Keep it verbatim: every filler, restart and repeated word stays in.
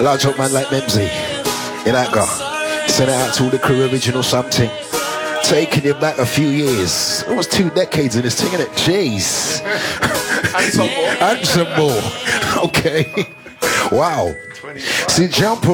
Large up man like Memsy. You like go? Send it out to all the crew, original something. Taking you back a few years. Almost two decades in this thing, innit? Jeez. And some more. And some more. Okay. Wow. See, jump